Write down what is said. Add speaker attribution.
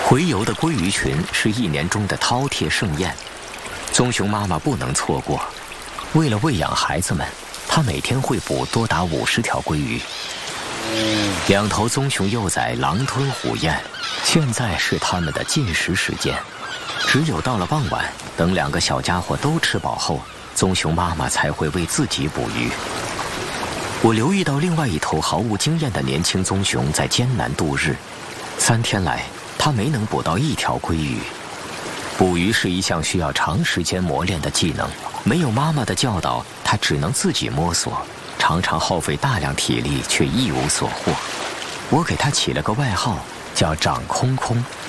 Speaker 1: 洄游的鲑鱼群是一年中的饕餮盛宴，棕熊妈妈不能错过。为了喂养孩子们，她每天会捕多达50条鲑鱼。2头棕熊幼崽狼吞虎咽，现在是它们的进食时间。只有到了傍晚，等2个小家伙都吃饱后，棕熊妈妈才会为自己捕鱼。我留意到另外一头毫无经验的年轻棕熊在艰难度日，3天来，它没能捕到1条鲑鱼。捕鱼是一项需要长时间磨练的技能，没有妈妈的教导，它只能自己摸索，常常耗费大量体力，却一无所获。我给它起了个外号，叫长空空。